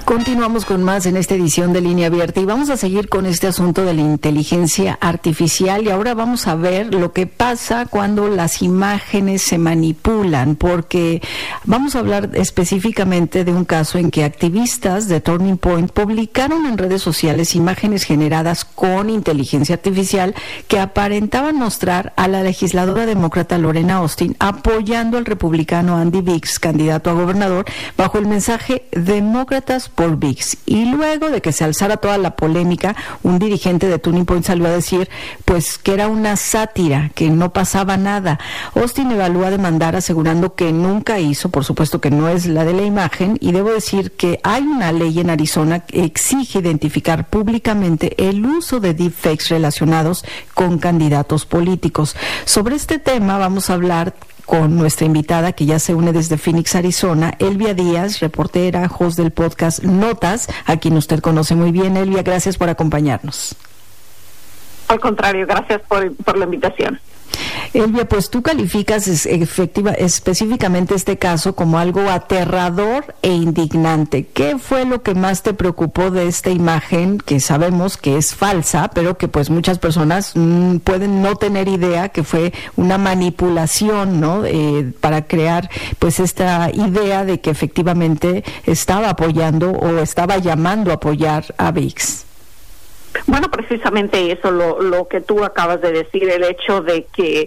Continuamos con más en esta edición de Línea Abierta y vamos a seguir con este asunto de la inteligencia artificial, y ahora vamos a ver lo que pasa cuando las imágenes se manipulan, porque vamos a hablar específicamente de un caso en que activistas de Turning Point publicaron en redes sociales imágenes generadas con inteligencia artificial que aparentaban mostrar a la legisladora demócrata Lorena Austin apoyando al republicano Andy Biggs, candidato a gobernador, bajo el mensaje "Demócratas por Biggs". Y luego de que se alzara toda la polémica, un dirigente de Turning Point salió a decir pues que era una sátira, que no pasaba nada. Austin evalúa demandar asegurando que nunca hizo, por supuesto que no es la de la imagen, y debo decir que hay una ley en Arizona que exige identificar públicamente el uso de deepfakes relacionados con candidatos políticos. Sobre este tema vamos a hablar con nuestra invitada que ya se une desde Phoenix, Arizona, Elvia Díaz, reportera, host del podcast Notas, a quien usted conoce muy bien. Elvia, gracias por acompañarnos. Al contrario, gracias por la invitación. Elvia, pues tú calificas específicamente este caso como algo aterrador e indignante. ¿Qué fue lo que más te preocupó de esta imagen, que sabemos que es falsa, pero que pues muchas personas pueden no tener idea que fue una manipulación, ¿no? Para crear pues esta idea de que efectivamente estaba apoyando o estaba llamando a apoyar a Biggs? Bueno, precisamente eso, lo que tú acabas de decir, el hecho de que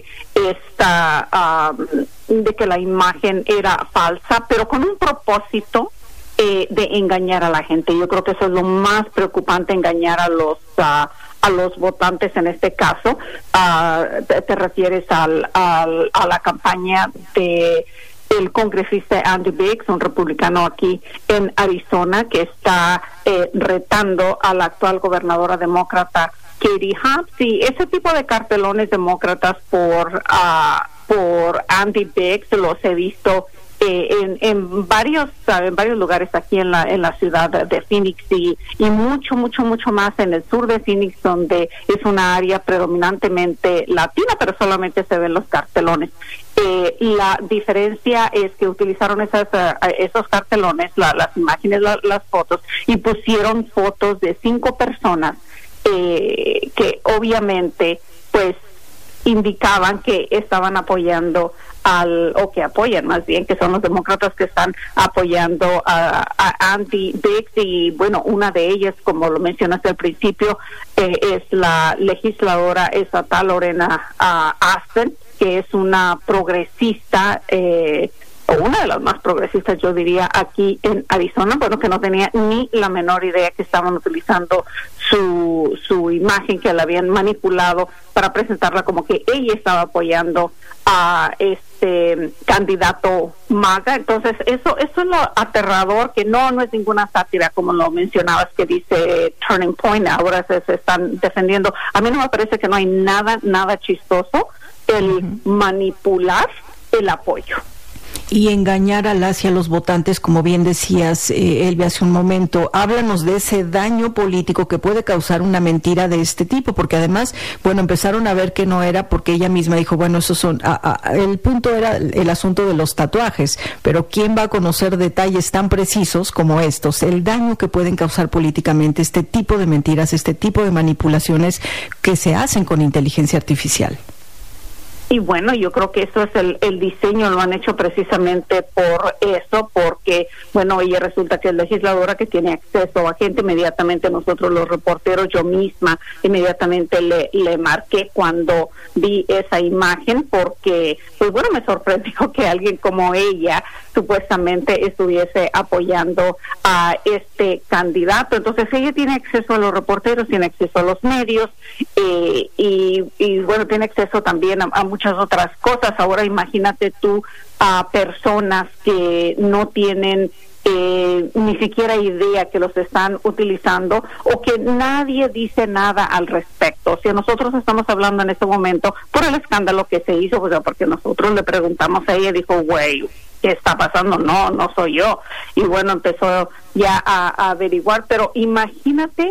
de que la imagen era falsa, pero con un propósito de engañar a la gente. Yo creo que eso es lo más preocupante, engañar a los votantes en este caso. Te refieres a la campaña de el congresista Andy Biggs, un republicano aquí en Arizona, que está retando a la actual gobernadora demócrata Katie Hobbs. Y ese tipo de cartelones demócratas por Andy Biggs los he visto en varios lugares aquí en la ciudad de Phoenix y mucho más en el sur de Phoenix, donde es una área predominantemente latina, pero solamente se ven los cartelones. La diferencia es que utilizaron esos cartelones, las imágenes, las fotos, y pusieron fotos de 5 personas que obviamente pues indicaban que estaban apoyando o que apoyan más bien, que son los demócratas que están apoyando a Andy Biggs. Y bueno, una de ellas, como lo mencionaste al principio, es la legisladora estatal Lorena Austin, que es una progresista, o una de las más progresistas, yo diría, aquí en Arizona. Bueno, que no tenía ni la menor idea que estaban utilizando su imagen, que la habían manipulado para presentarla como que ella estaba apoyando a este candidato MAGA. Entonces, eso es lo aterrador, que no es ninguna sátira, como lo mencionabas, que dice Turning Point, ahora se están defendiendo. A mí no me parece que no hay nada chistoso el manipular el apoyo y engañar a los votantes, como bien decías, Elvia, hace un momento. Háblanos de ese daño político que puede causar una mentira de este tipo, porque además, bueno, empezaron a ver que no era, porque ella misma dijo, bueno, esos son, el punto era el asunto de los tatuajes, pero ¿quién va a conocer detalles tan precisos como estos? El daño que pueden causar políticamente este tipo de mentiras, este tipo de manipulaciones que se hacen con inteligencia artificial. Y bueno, yo creo que eso es el diseño, lo han hecho precisamente por eso, porque, bueno, ella resulta que es legisladora, que tiene acceso a gente. Inmediatamente nosotros los reporteros, yo misma, inmediatamente le marqué cuando vi esa imagen, porque, pues bueno, me sorprendió que alguien como ella supuestamente estuviese apoyando a este candidato. Entonces ella tiene acceso a los reporteros, tiene acceso a los medios, y bueno, tiene acceso también a muchas otras cosas. Ahora imagínate tú a personas que no tienen ni siquiera idea que los están utilizando, o que nadie dice nada al respecto. O sea, nosotros estamos hablando en este momento por el escándalo que se hizo, o sea, porque nosotros le preguntamos a ella, dijo, güey, ¿qué está pasando? No soy yo. Y bueno, empezó ya a averiguar, pero imagínate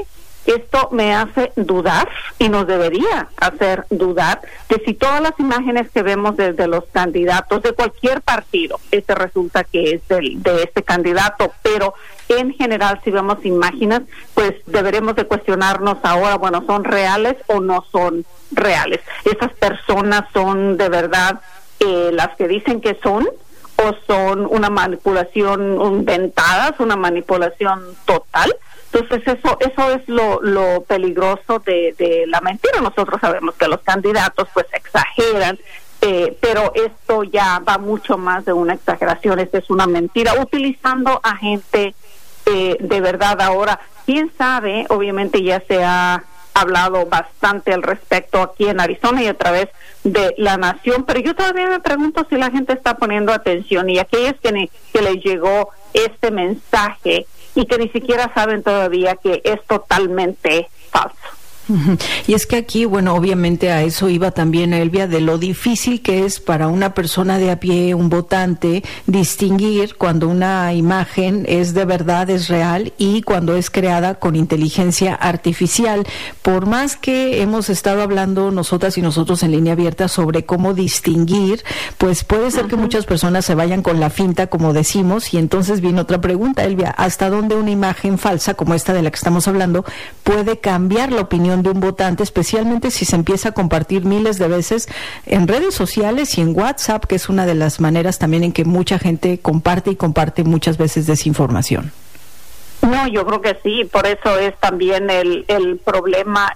esto me hace dudar y nos debería hacer dudar de si todas las imágenes que vemos desde los candidatos de cualquier partido, resulta que es de este candidato, pero en general si vemos imágenes, pues deberemos de cuestionarnos ahora, bueno, ¿son reales o no son reales? ¿Esas personas son de verdad las que dicen que son o son una manipulación inventada, una manipulación total? Entonces eso es lo peligroso de la mentira. Nosotros sabemos que los candidatos pues exageran, pero esto ya va mucho más de una exageración. Esta es una mentira utilizando a gente de verdad. Ahora, quién sabe, obviamente ya se ha hablado bastante al respecto aquí en Arizona y a través de la nación, pero yo todavía me pregunto si la gente está poniendo atención, y aquellos que les llegó este mensaje y que ni siquiera saben todavía que es totalmente falso. Y es que aquí, bueno, obviamente a eso iba también Elvia, de lo difícil que es para una persona de a pie, un votante, distinguir cuando una imagen es de verdad, es real, y cuando es creada con inteligencia artificial. Por más que hemos estado hablando nosotras y nosotros en Línea Abierta sobre cómo distinguir, pues puede ser que muchas personas se vayan con la finta, como decimos, y entonces viene otra pregunta, Elvia, ¿hasta dónde una imagen falsa, como esta de la que estamos hablando, puede cambiar la opinión de un votante, especialmente si se empieza a compartir miles de veces en redes sociales y en WhatsApp, que es una de las maneras también en que mucha gente comparte muchas veces desinformación? No, yo creo que sí, por eso es también el problema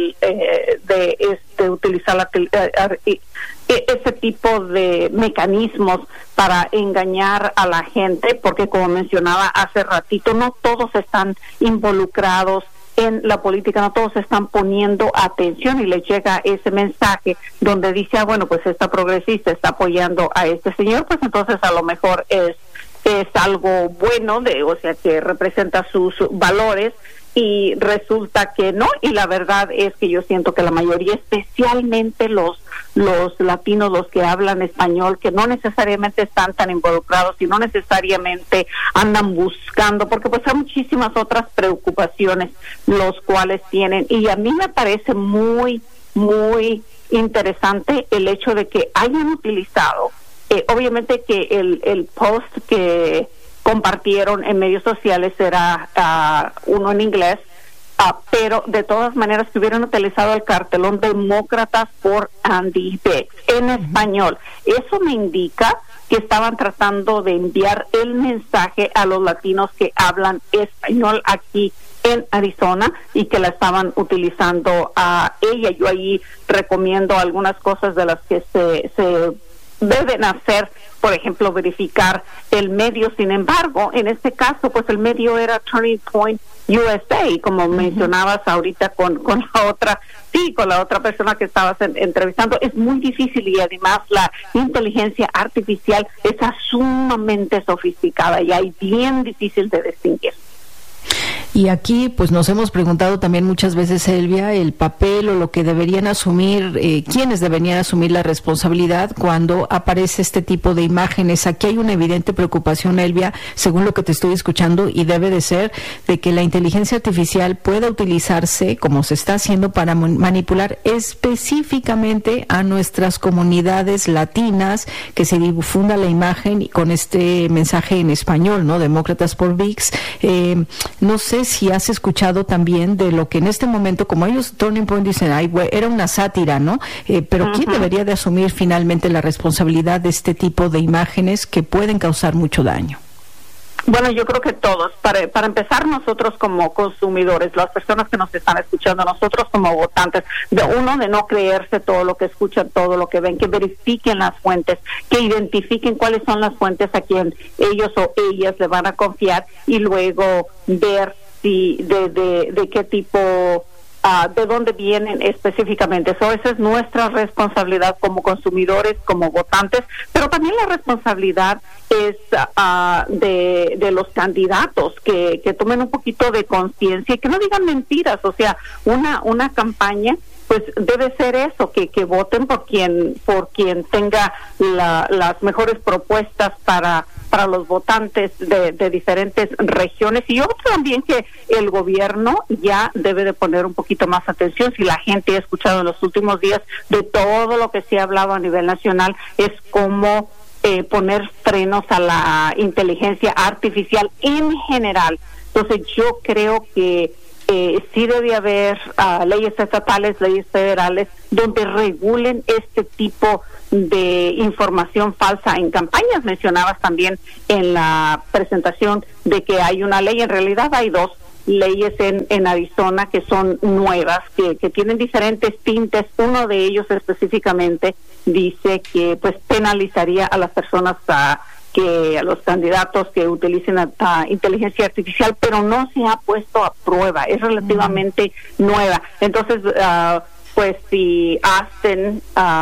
de utilizar ese tipo de mecanismos para engañar a la gente, porque como mencionaba hace ratito, no todos están involucrados en la política, no todos están poniendo atención, y les llega ese mensaje donde dice, bueno, pues esta progresista está apoyando a este señor, pues entonces a lo mejor es algo bueno, o sea, que representa sus valores, y resulta que no. Y la verdad es que yo siento que la mayoría, especialmente los latinos, los que hablan español, que no necesariamente están tan involucrados y no necesariamente andan buscando, porque pues hay muchísimas otras preocupaciones los cuales tienen. Y a mí me parece muy, muy interesante el hecho de que hayan utilizado, obviamente que el post que compartieron en medios sociales era uno en inglés, pero de todas maneras que hubieran utilizado el cartelón Demócratas por Andy Biggs en español. Eso me indica que estaban tratando de enviar el mensaje a los latinos que hablan español aquí en Arizona, y que la estaban utilizando a ella. Yo ahí recomiendo algunas cosas de las que se deben hacer, por ejemplo, verificar el medio. Sin embargo, en este caso, pues el medio era Turning Point USA, como mencionabas ahorita con la otra persona que estabas entrevistando. Es muy difícil, y además la inteligencia artificial es sumamente sofisticada y hay bien difícil de distinguir. Y aquí pues nos hemos preguntado también muchas veces, Elvia, el papel o lo que deberían asumir, quiénes deberían asumir la responsabilidad cuando aparece este tipo de imágenes. Aquí hay una evidente preocupación, Elvia, según lo que te estoy escuchando, y debe de ser de que la inteligencia artificial pueda utilizarse, como se está haciendo, para manipular específicamente a nuestras comunidades latinas, que se difunda la imagen con este mensaje en español, ¿no? Demócratas por Biggs. No sé si has escuchado también de lo que en este momento, como ellos, Turning Point, dicen, ay, güey, era una sátira, ¿no? Pero ¿quién debería de asumir finalmente la responsabilidad de este tipo de imágenes que pueden causar mucho daño? Bueno, yo creo que todos. Para empezar, nosotros como consumidores, las personas que nos están escuchando, nosotros como votantes, de no creerse todo lo que escuchan, todo lo que ven, que verifiquen las fuentes, que identifiquen cuáles son las fuentes a quien ellos o ellas le van a confiar, y luego ver si de qué tipo, de dónde vienen específicamente. Esa es nuestra responsabilidad como consumidores, como votantes, pero también la responsabilidad es de los candidatos, que tomen un poquito de conciencia y que no digan mentiras. O sea, una campaña pues debe ser eso, que voten por quien tenga las mejores propuestas para los votantes de diferentes regiones. Y yo creo también que el gobierno ya debe de poner un poquito más atención. Si la gente ha escuchado en los últimos días de todo lo que se ha hablado a nivel nacional, es cómo poner frenos a la inteligencia artificial en general. Entonces yo creo que sí debe haber leyes estatales, leyes federales, donde regulen este tipo de información falsa en campañas. Mencionabas también en la presentación de que hay una ley, en realidad hay dos leyes en Arizona que son nuevas, que tienen diferentes tintes. Uno de ellos específicamente dice que pues penalizaría a las personas a los candidatos que utilicen inteligencia artificial, pero no se ha puesto a prueba, es relativamente nueva. Entonces, pues si hacen,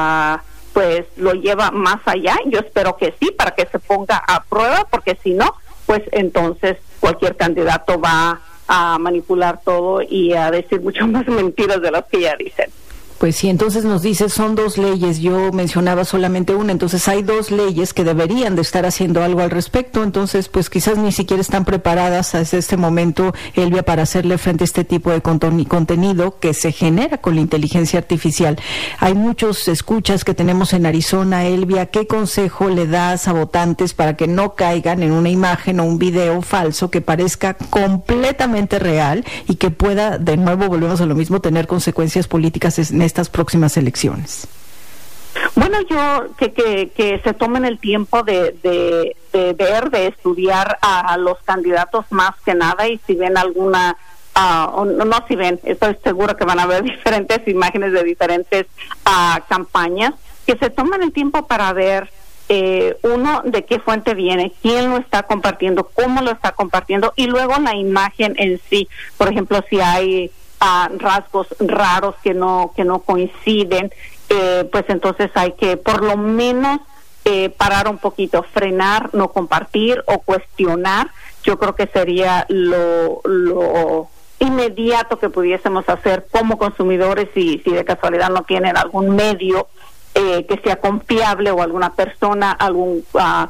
pues lo lleva más allá, yo espero que sí, para que se ponga a prueba, porque si no, pues entonces cualquier candidato va a manipular todo y a decir mucho más mentiras de las que ya dicen. Pues sí, entonces nos dice, son dos leyes, yo mencionaba solamente una, entonces hay dos leyes que deberían de estar haciendo algo al respecto, entonces pues quizás ni siquiera están preparadas hasta este momento, Elvia, para hacerle frente a este tipo de contenido que se genera con la inteligencia artificial. Hay muchos escuchas que tenemos en Arizona, Elvia, ¿qué consejo le das a votantes para que no caigan en una imagen o un video falso que parezca completamente real y que pueda, de nuevo volvemos a lo mismo, tener consecuencias políticas en estas próximas elecciones? Bueno, yo que se tomen el tiempo de ver, de estudiar a los candidatos más que nada, y si ven alguna, no si ven, estoy segura que van a ver diferentes imágenes de diferentes campañas, que se tomen el tiempo para ver uno, de qué fuente viene, quién lo está compartiendo, cómo lo está compartiendo, y luego la imagen en sí. Por ejemplo, si hay rasgos raros que no coinciden, pues entonces hay que por lo menos parar un poquito, frenar, no compartir o cuestionar. Yo creo que sería lo inmediato que pudiésemos hacer como consumidores, si de casualidad no tienen algún medio que sea confiable, o alguna persona, algún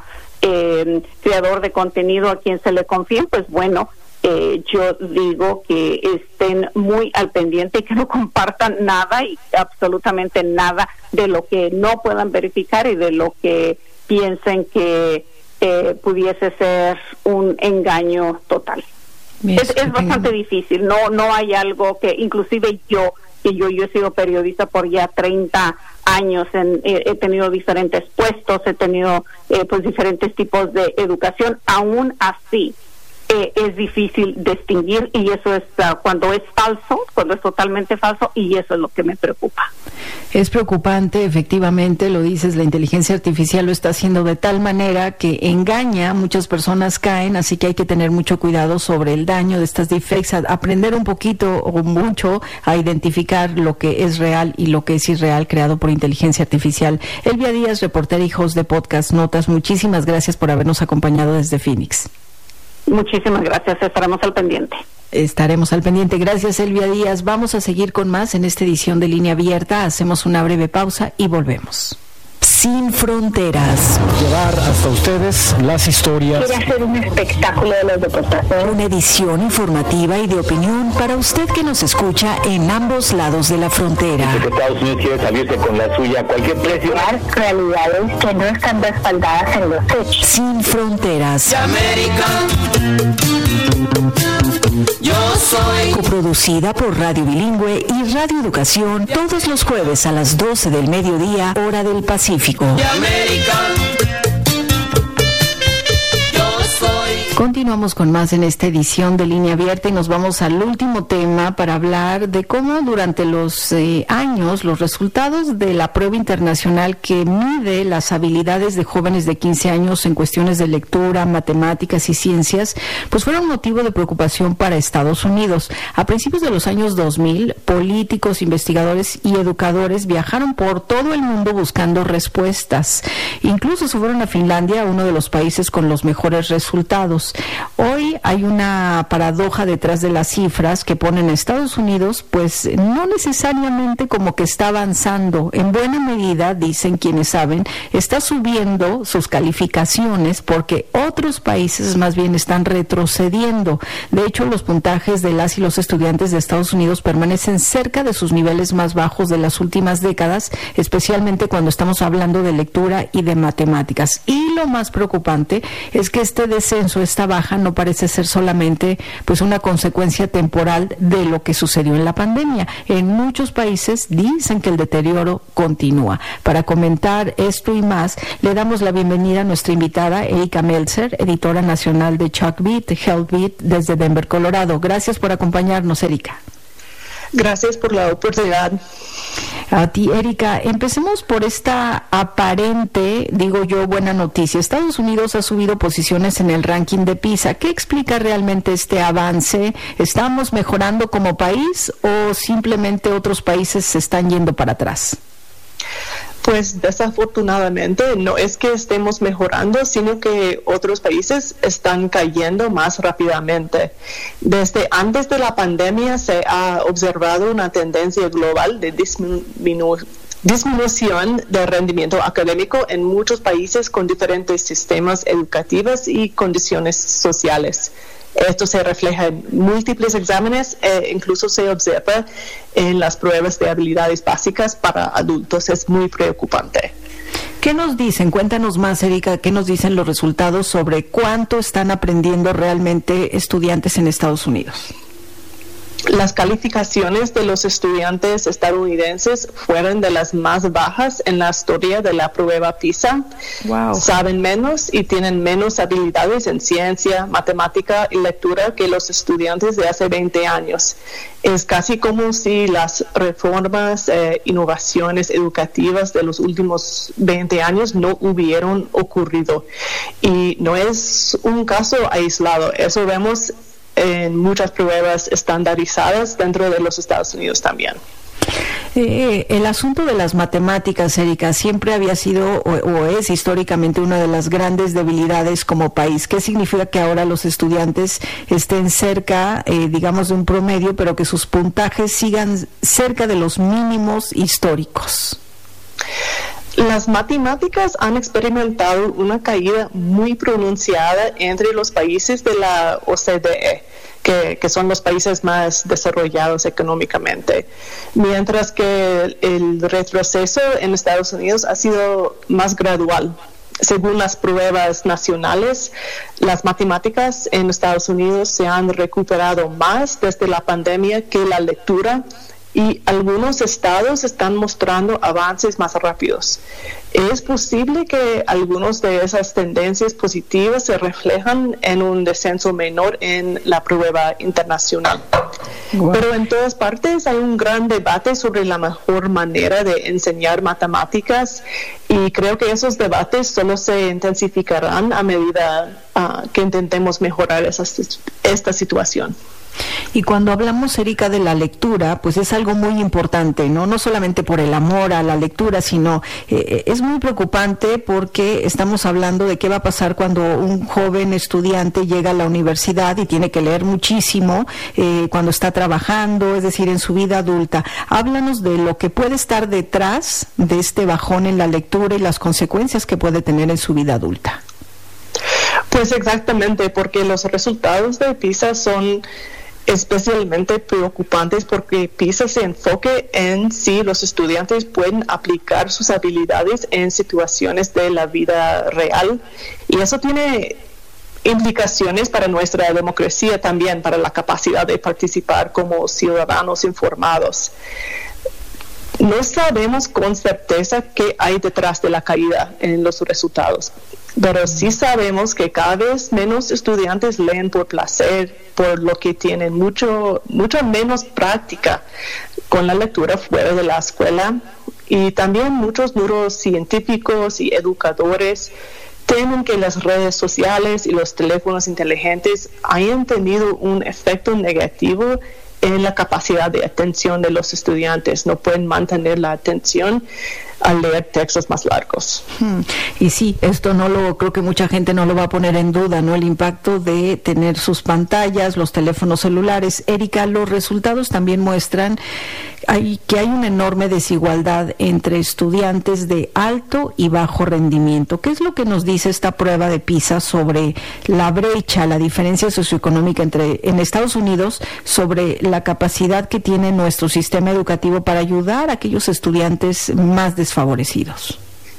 creador de contenido a quien se le confíe, pues bueno, yo digo que estén muy al pendiente y que no compartan nada, y absolutamente nada de lo que no puedan verificar y de lo que piensen que pudiese ser un engaño total. Es bastante difícil, no hay algo que, inclusive yo he sido periodista por ya 30 años, he tenido diferentes puestos, he tenido pues diferentes tipos de educación, aún así es difícil distinguir, y eso es cuando es falso, cuando es totalmente falso, y eso es lo que me preocupa. Es preocupante, efectivamente, lo dices, la inteligencia artificial lo está haciendo de tal manera que engaña, muchas personas caen, así que hay que tener mucho cuidado sobre el daño de estas deepfakes, aprender un poquito o mucho a identificar lo que es real y lo que es irreal creado por inteligencia artificial. Elvia Díaz, reportera y host de Podcast Notas, muchísimas gracias por habernos acompañado desde Phoenix. Muchísimas gracias, estaremos al pendiente. Estaremos al pendiente. Gracias, Elvia Díaz. Vamos a seguir con más en esta edición de Línea Abierta. Hacemos una breve pausa y volvemos. Sin fronteras. Llevar hasta ustedes las historias. Quiere hacer un espectáculo de los deportados. Una edición informativa y de opinión para usted que nos escucha en ambos lados de la frontera. Que Estados Unidos quiere salirse con la suya a cualquier precio. Realidades que no están respaldadas en los hechos. Sin fronteras. Yo soy. Coproducida por Radio Bilingüe y Radio Educación, todos los jueves a las 12 del mediodía, hora del Pacífico. Continuamos con más en esta edición de Línea Abierta y nos vamos al último tema para hablar de cómo durante los años los resultados de la prueba internacional que mide las habilidades de jóvenes de 15 años en cuestiones de lectura, matemáticas y ciencias, pues fueron motivo de preocupación para Estados Unidos. A principios de los años 2000, políticos, investigadores y educadores viajaron por todo el mundo buscando respuestas. Incluso se fueron a Finlandia, uno de los países con los mejores resultados. Unidos. Hoy hay una paradoja detrás de las cifras que ponen a Estados Unidos, pues no necesariamente como que está avanzando. En buena medida, dicen quienes saben, está subiendo sus calificaciones porque otros países más bien están retrocediendo. De hecho, los puntajes de las y los estudiantes de Estados Unidos permanecen cerca de sus niveles más bajos de las últimas décadas, especialmente cuando estamos hablando de lectura y de matemáticas. Y lo más preocupante es que este descenso, esta baja, no parece ser solamente pues una consecuencia temporal de lo que sucedió en la pandemia. En muchos países dicen que el deterioro continúa. Para comentar esto y más, le damos la bienvenida a nuestra invitada, Erika Meltzer, editora nacional de CHOC-Beat, Health-Beat, desde Denver, Colorado. Gracias por acompañarnos, Erika. Gracias por la oportunidad. A ti, Erika. Empecemos por esta aparente, digo yo, buena noticia. Estados Unidos ha subido posiciones en el ranking de PISA. ¿Qué explica realmente este avance? ¿Estamos mejorando como país o simplemente otros países se están yendo para atrás? Pues desafortunadamente no es que estemos mejorando, sino que otros países están cayendo más rápidamente. Desde antes de la pandemia se ha observado una tendencia global de disminución del rendimiento académico en muchos países con diferentes sistemas educativos y condiciones sociales. Esto se refleja en múltiples exámenes e incluso se observa en las pruebas de habilidades básicas para adultos. Es muy preocupante. ¿Qué nos dicen? Cuéntanos más, Erika, ¿qué nos dicen los resultados sobre cuánto están aprendiendo realmente estudiantes en Estados Unidos? Las calificaciones de los estudiantes estadounidenses fueron de las más bajas en la historia de la prueba PISA. Wow. Saben menos y tienen menos habilidades en ciencia, matemática y lectura que los estudiantes de hace 20 años. Es casi como si las reformas, innovaciones educativas de los últimos 20 años no hubieran ocurrido. Y no es un caso aislado. Eso vemos en muchas pruebas estandarizadas dentro de los Estados Unidos también. El asunto de las matemáticas, Erika, siempre había sido o es históricamente una de las grandes debilidades como país. ¿Qué significa que ahora los estudiantes estén cerca, digamos, de un promedio, pero que sus puntajes sigan cerca de los mínimos históricos? Las matemáticas han experimentado una caída muy pronunciada entre los países de la OCDE, que son los países más desarrollados económicamente, mientras que el retroceso en Estados Unidos ha sido más gradual. Según las pruebas nacionales, las matemáticas en Estados Unidos se han recuperado más desde la pandemia que la lectura, y algunos estados están mostrando avances más rápidos. Es posible que algunas de esas tendencias positivas se reflejan en un descenso menor en la prueba internacional. Wow. Pero en todas partes hay un gran debate sobre la mejor manera de enseñar matemáticas y creo que esos debates solo se intensificarán a medida que intentemos mejorar esta situación. Y cuando hablamos, Erika, de la lectura, pues es algo muy importante, ¿no? No solamente por el amor a la lectura, sino es muy preocupante porque estamos hablando de qué va a pasar cuando un joven estudiante llega a la universidad y tiene que leer muchísimo cuando está trabajando, es decir, en su vida adulta. Háblanos de lo que puede estar detrás de este bajón en la lectura y las consecuencias que puede tener en su vida adulta. Pues exactamente, porque los resultados de PISA son especialmente preocupantes porque PISA se enfoque en si los estudiantes pueden aplicar sus habilidades en situaciones de la vida real, y eso tiene implicaciones para nuestra democracia también, para la capacidad de participar como ciudadanos informados. No sabemos con certeza qué hay detrás de la caída en los resultados, pero sí sabemos que cada vez menos estudiantes leen por placer, por lo que tienen mucha menos práctica con la lectura fuera de la escuela, y también muchos neurocientíficos y educadores temen que las redes sociales y los teléfonos inteligentes hayan tenido un efecto negativo en la capacidad de atención de los estudiantes. No pueden mantener la atención al leer textos más largos. Y sí, esto creo que mucha gente no lo va a poner en duda, ¿no? El impacto de tener sus pantallas, los teléfonos celulares. Erika, los resultados también muestran que hay una enorme desigualdad entre estudiantes de alto y bajo rendimiento. ¿Qué es lo que nos dice esta prueba de PISA sobre la brecha, la diferencia socioeconómica en Estados Unidos, sobre la capacidad que tiene nuestro sistema educativo para ayudar a aquellos estudiantes más desfavorecidos?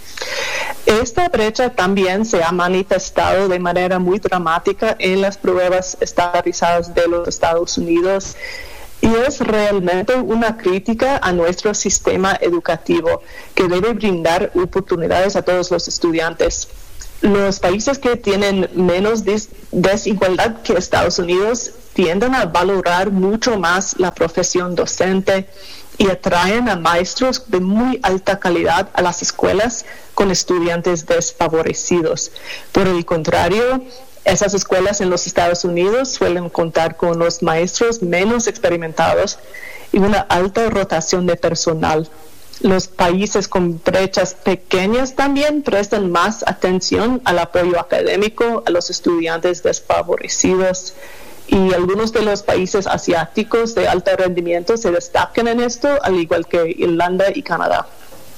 Esta brecha también se ha manifestado de manera muy dramática en las pruebas estandarizadas de los Estados Unidos. Y es realmente una crítica a nuestro sistema educativo que debe brindar oportunidades a todos los estudiantes. Los países que tienen menos desigualdad que Estados Unidos tienden a valorar mucho más la profesión docente y atraen a maestros de muy alta calidad a las escuelas con estudiantes desfavorecidos. Por el contrario, esas escuelas en los Estados Unidos suelen contar con los maestros menos experimentados y una alta rotación de personal. Los países con brechas pequeñas también prestan más atención al apoyo académico a los estudiantes desfavorecidos. Y algunos de los países asiáticos de alto rendimiento se destacan en esto, al igual que Irlanda y Canadá.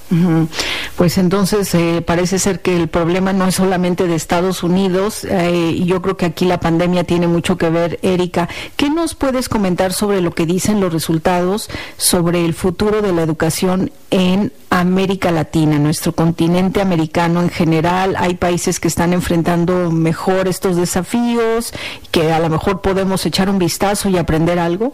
Pues entonces parece ser que el problema no es solamente de Estados Unidos, y yo creo que aquí la pandemia tiene mucho que ver. Erika, ¿qué nos puedes comentar sobre lo que dicen los resultados sobre el futuro de la educación en América Latina, nuestro continente americano en general? Hay países que están enfrentando mejor estos desafíos, que a lo mejor podemos echar un vistazo y aprender algo.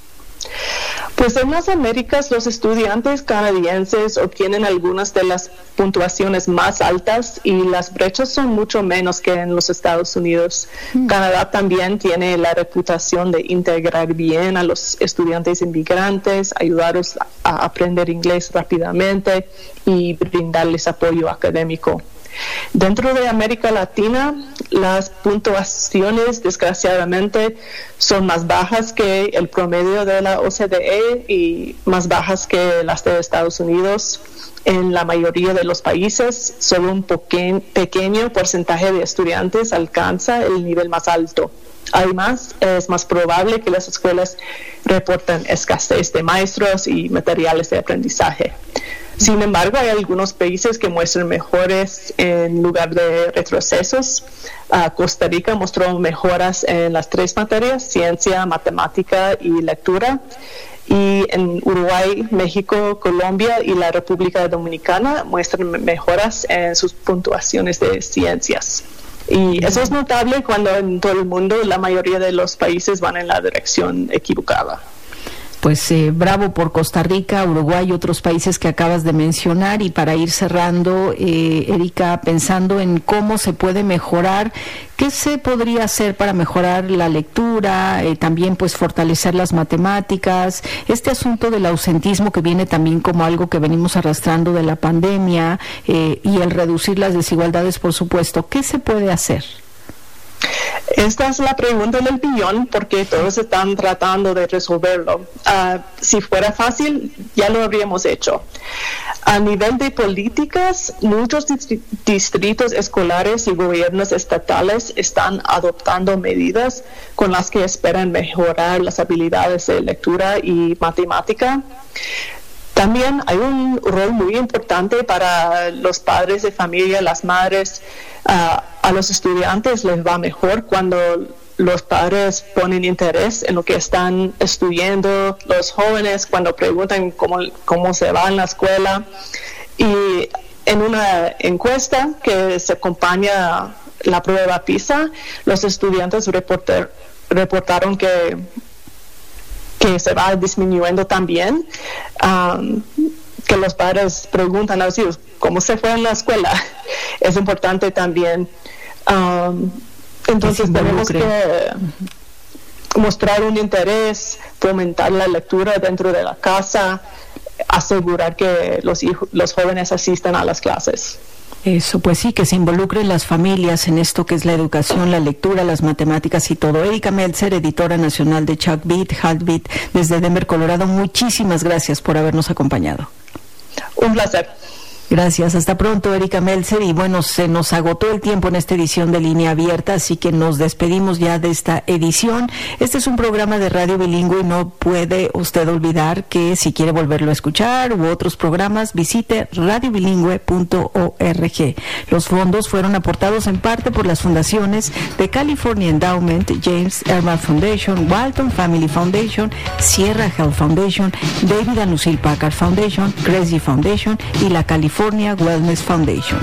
Pues en las Américas los estudiantes canadienses obtienen algunas de las puntuaciones más altas y las brechas son mucho menos que en los Estados Unidos. Canadá también tiene la reputación de integrar bien a los estudiantes inmigrantes, ayudarlos a aprender inglés rápidamente y brindarles apoyo académico. Dentro de América Latina, las puntuaciones desgraciadamente son más bajas que el promedio de la OCDE y más bajas que las de Estados Unidos. En la mayoría de los países, solo un pequeño porcentaje de estudiantes alcanza el nivel más alto. Además, es más probable que las escuelas reporten escasez de maestros y materiales de aprendizaje. Sin embargo, hay algunos países que muestran mejores en lugar de retrocesos. Costa Rica mostró mejoras en las 3 materias, ciencia, matemática y lectura. Y en Uruguay, México, Colombia y la República Dominicana muestran mejoras en sus puntuaciones de ciencias. Y eso es notable cuando en todo el mundo la mayoría de los países van en la dirección equivocada. Pues bravo por Costa Rica, Uruguay y otros países que acabas de mencionar. Y para ir cerrando, Erika, pensando en cómo se puede mejorar, ¿qué se podría hacer para mejorar la lectura, también pues fortalecer las matemáticas? Este asunto del ausentismo que viene también como algo que venimos arrastrando de la pandemia, y el reducir las desigualdades, por supuesto, ¿qué se puede hacer? Esta es la pregunta del billón porque todos están tratando de resolverlo. Si fuera fácil, ya lo habríamos hecho. A nivel de políticas, muchos distritos escolares y gobiernos estatales están adoptando medidas con las que esperan mejorar las habilidades de lectura y matemática. También hay un rol muy importante para los padres de familia, las madres. A los estudiantes les va mejor cuando los padres ponen interés en lo que están estudiando, los jóvenes cuando preguntan cómo se va en la escuela. Y en una encuesta que se acompaña la prueba PISA, los estudiantes reportaron que se va disminuyendo también, que los padres preguntan a sus hijos cómo se fue en la escuela. Es importante también. Entonces tenemos que mostrar un interés, fomentar la lectura dentro de la casa, asegurar que los jóvenes asistan a las clases. Eso, pues sí, que se involucren las familias en esto que es la educación, la lectura, las matemáticas y todo. Erika Meltzer, editora nacional de Chalkbeat, Heartbeat, desde Denver, Colorado, muchísimas gracias por habernos acompañado. Un placer. Gracias, hasta pronto, Erika Meltzer. Y bueno, se nos agotó el tiempo en esta edición de Línea Abierta, así que nos despedimos ya de esta edición. Este es un programa de radio bilingüe y no puede usted olvidar que si quiere volverlo a escuchar u otros programas, visite radiobilingüe.org. Los fondos fueron aportados en parte por las fundaciones de California Endowment, James Elmer Foundation, Walton Family Foundation, Sierra Health Foundation, David and Lucille Packard Foundation, Cresci Foundation y la California Wellness Foundation.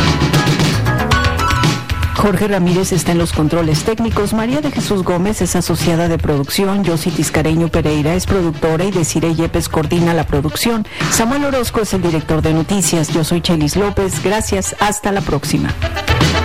Jorge Ramírez está en los controles técnicos. María de Jesús Gómez es asociada de producción. Yossi Tiscareño Pereira es productora y Desiree Yepes coordina la producción. Samuel Orozco es el director de noticias. Yo soy Chelis López. Gracias. Hasta la próxima.